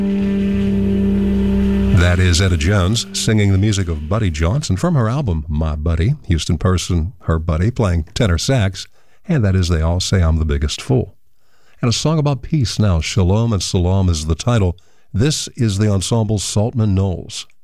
That is Etta Jones singing the music of Buddy Johnson from her album, My Buddy. Houston Person, her buddy, playing tenor sax. And that is They All Say I'm the Biggest Fool. And a song about peace now. Shalom and Salam is the title. This is the ensemble Saltman Knowles.